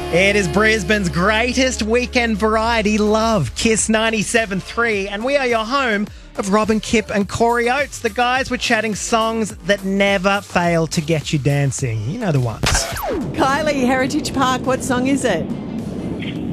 It is Brisbane's greatest weekend variety, Love, Kiss 97.3, and we are your home of Robin Kipp and Corey Oates. The guys were chatting songs that never fail to get you dancing. You know the ones. Kylie, Heritage Park, what song is it?